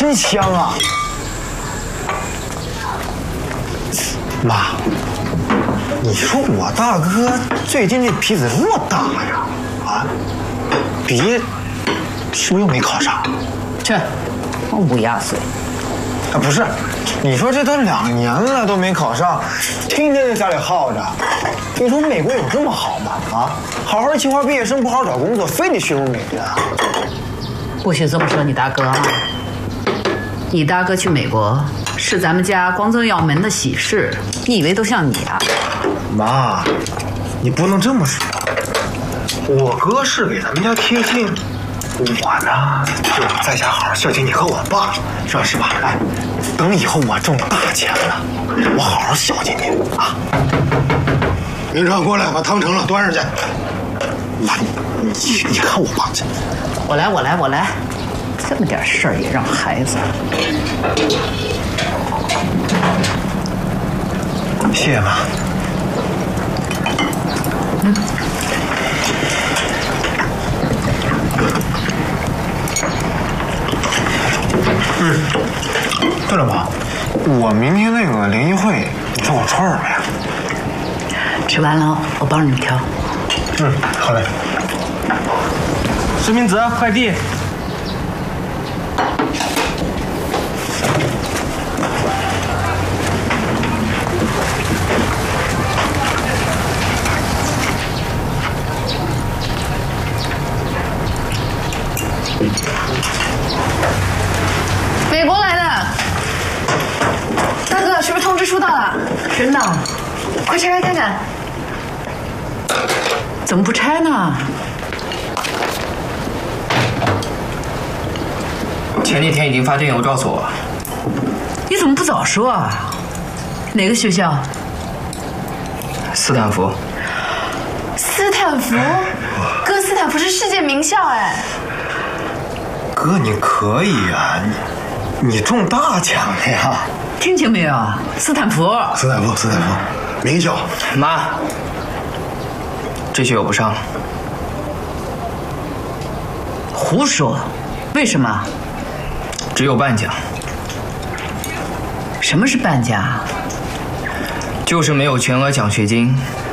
真香啊！妈，你说我大哥最近这鼻子这么大呀？啊，毕业是不是又没考上？ 这，我乌鸦嘴。 啊，不是，你说这都2年了都没考上，天天在家里耗着。你说美国有这么好吗？啊，好好清华毕业生不好好找工作，非得去欧美啊？ 不许这么说你大哥啊！你大哥去美国是咱们家光宗耀门的喜事，你以为都像你啊？ 妈，你不能这么说。我哥是给咱们家贴心，我呢就在家好好孝敬你和我爸，是吧？哎，等以后我挣大钱了，我好好孝敬你啊！ 明川过来，把汤盛了，端上去。 妈，你看我爸这， 我来，这么点事儿也让孩子。 谢谢妈。对了妈，我明天那个联谊会，你说我穿什么呀？ 吃完了，我帮你挑。 好嘞。 实名制快递。 美国来的，大哥，是不是通知书到了？ 真的？ 快拆开看看。 怎么不拆呢？ 前几天已经发电邮告诉我。 你怎么不早说啊？哪个学校？ 斯坦福。 斯坦福？哥，斯坦福是世界名校哎。 哥，你可以呀，你中大奖了呀！ 听清没有？斯坦福， 名校。 妈，这学我不上。 胡说！为什么？ 只有半奖。 什么是半价？ 就是没有全额奖学金，